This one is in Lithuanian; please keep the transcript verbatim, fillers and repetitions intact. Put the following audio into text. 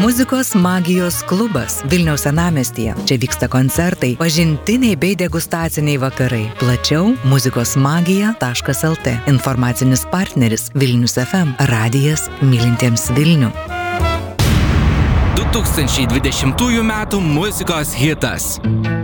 Muzikos magijos klubas Vilniaus senamiestyje. Čia vyksta koncertai, pažintiniai bei degustaciniai vakarai. Plačiau muzikos magija taškas el tė. Informacinis partneris Vilnius ef em. Radijas mylintiems Vilnių. du tūkstančiai dvidešimtųjų metų muzikos hitas.